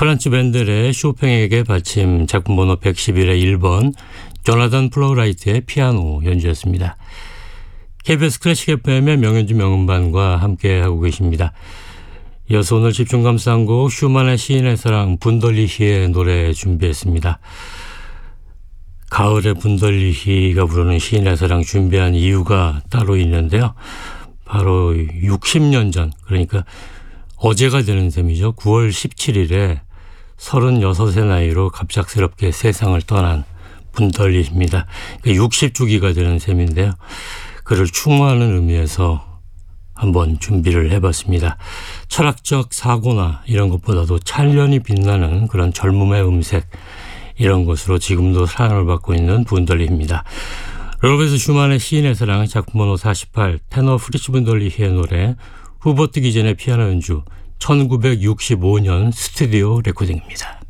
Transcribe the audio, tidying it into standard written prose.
프란츠 벤델의 쇼팽에게 바침 작품 번호 111의 1번 조나단 플로우라이트의 피아노 연주였습니다. KBS 클래식 FM의 명연주 명음반과 함께하고 계십니다. 이어서 오늘 집중 감상한 곡 슈만의 시인의 사랑 분덜리히의 노래 준비했습니다. 가을에 분덜리히가 부르는 시인의 사랑 준비한 이유가 따로 있는데요. 바로 60년 전, 그러니까 어제가 되는 셈이죠. 9월 17일에 36의 나이로 갑작스럽게 세상을 떠난 분덜리히입니다. 60주기가 되는 셈인데요. 그를 추모하는 의미에서 한번 준비를 해봤습니다. 철학적 사고나 이런 것보다도 찬란히 빛나는 그런 젊음의 음색, 이런 것으로 지금도 사랑을 받고 있는 분덜리히입니다. 로베르트 슈만의 시인의 사랑 작품 번호 48 테너 프리츠 분덜리히의 노래 후보트 기전의 피아노 연주 1965년 스튜디오 레코딩입니다.